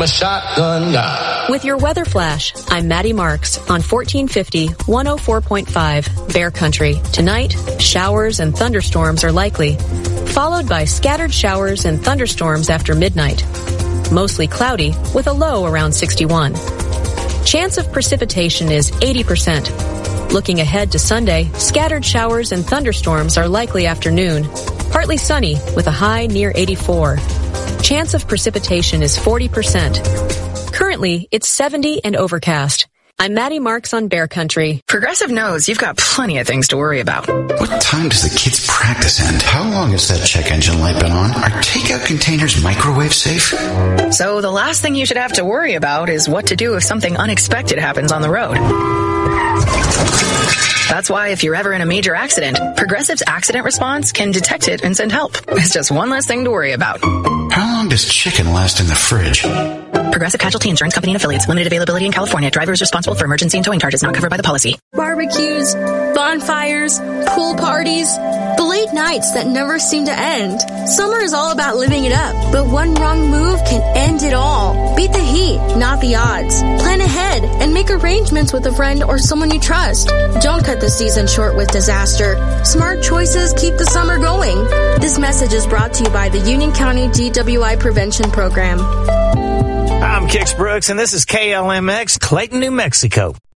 a shotgun guy. With your weather flash, I'm Maddie Marks on 1450 104.5 Bear Country. Tonight, showers and thunderstorms are likely, followed by scattered showers and thunderstorms after midnight. Mostly cloudy with a low around 61. Chance of precipitation is 80%. Looking ahead to Sunday, scattered showers and thunderstorms are likely afternoon. Partly sunny with a high near 84. Chance of precipitation is 40%. Currently, it's 70 and overcast. I'm Maddie Marks on Bear Country. Progressive knows you've got plenty of things to worry about. What time does the kids' practice end? How long has that check engine light been on? Are takeout containers microwave safe? So the last thing you should have to worry about is what to do if something unexpected happens on the road. That's why if you're ever in a major accident, Progressive's accident response can detect it and send help. It's just one less thing to worry about. How long does chicken last in the fridge? Progressive Casualty Insurance Company and Affiliates. Limited availability in California. Driver is responsible for emergency and towing charges not covered by the policy. Barbecues, bonfires, pool parties, the late nights that never seem to end. Summer is all about living it up, but one wrong move can end it all. Beat the heat, not the odds. Plan ahead and make arrangements with a friend or someone you trust. Don't cut the season short with disaster. Smart choices keep the summer going. This message is brought to you by the Union County DWI Prevention Program. I'm Kix Brooks, and this is KLMX, Clayton, New Mexico.